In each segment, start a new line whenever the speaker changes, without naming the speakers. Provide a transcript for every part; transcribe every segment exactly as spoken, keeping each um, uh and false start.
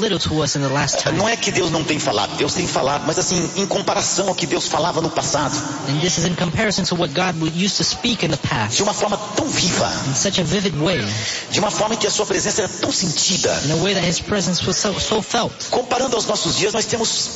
little to us in the last time.
Não é que Deus não tem falado, Deus tem falado, mas assim, em comparação ao que Deus falava no passado,
And this is in comparison to what God would used to speak in the past.
de uma forma tão viva,
In such a vivid way.
de uma forma em que a sua presença era tão sentida.
In a way that His presence was so, so felt.
Comparando aos nossos dias, nós temos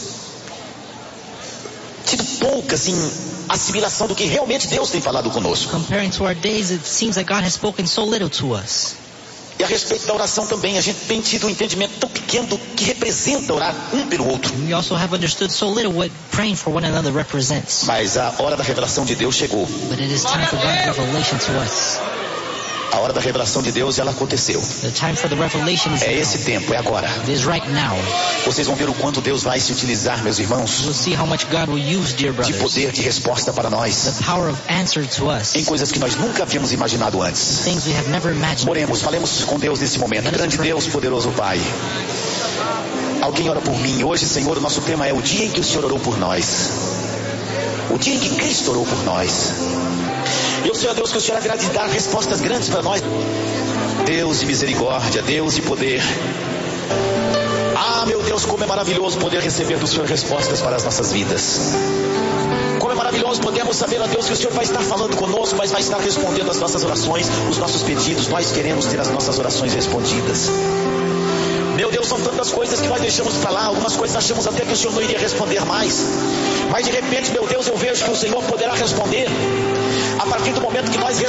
tido pouca, assim, assimilação do que realmente Deus tem falado conosco.
Comparing to our days, it seems like God has spoken so little to us.
E a respeito da oração também, a gente tem tido um entendimento tão pequeno do que representa orar um pelo outro.
We also have understood so little what praying for one another represents.
Mas a hora da revelação de Deus chegou.
But it is time for God's revelation to us.
A hora da revelação de Deus, ela aconteceu.
The time for the revelation is
É
now.
esse tempo, é agora.
It is right now.
Vocês vão ver o quanto Deus vai se utilizar, meus irmãos,
You'll see how much God will use, dear
de
brothers.
poder de resposta para nós,
The power of answer to us.
em coisas que nós nunca havíamos imaginado antes.
Things we have never imagined.
Oremos, falemos com Deus nesse momento. Grande Deus, poderoso Pai. Alguém ora por mim. Hoje, Senhor, o nosso tema é o dia em que o Senhor orou por nós. O dia em que Cristo orou por nós. Eu sei, ó Deus, que o Senhor haverá de dar respostas grandes para nós. Deus de misericórdia, Deus de poder. Ah, meu Deus, como é maravilhoso poder receber do Senhor respostas para as nossas vidas. Como é maravilhoso podermos saber, ó Deus, que o Senhor vai estar falando conosco, mas vai estar respondendo as nossas orações, os nossos pedidos. Nós queremos ter as nossas orações respondidas. Meu Deus, são tantas coisas que nós deixamos para lá. Algumas coisas achamos até que o Senhor não iria responder mais. Mas de repente, meu Deus, eu vejo que o Senhor poderá responder a partir do momento que nós